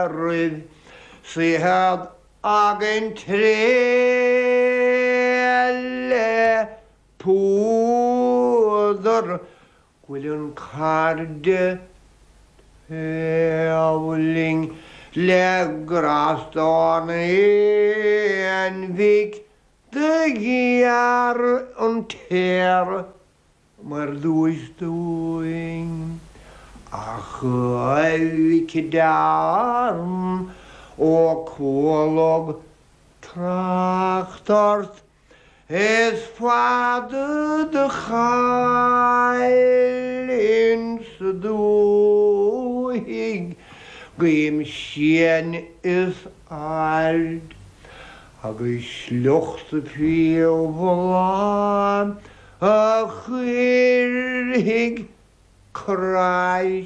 rydd sydd ag yn trele pwdr gwylwn carde hewling le graston envig dy giar yn ter mae'r ddwys dwyng a chwyc darn o cwlog trachtort es fad dy chael yn sdwyg gym sien is ald ag slucht y piw flan a chwyrig crai